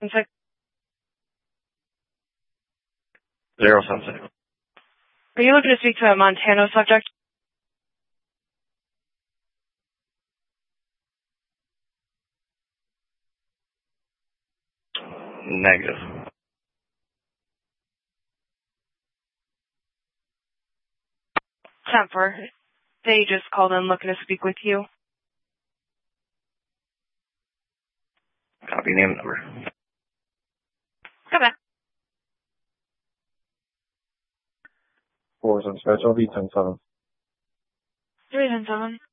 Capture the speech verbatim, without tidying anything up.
Six. Zero seven six. Are you looking to speak to a Montano subject? Negative. Temper. They just called in looking to speak with you. Copy name number. Come back. Four seven, schedule V ten seven. Three ten seven.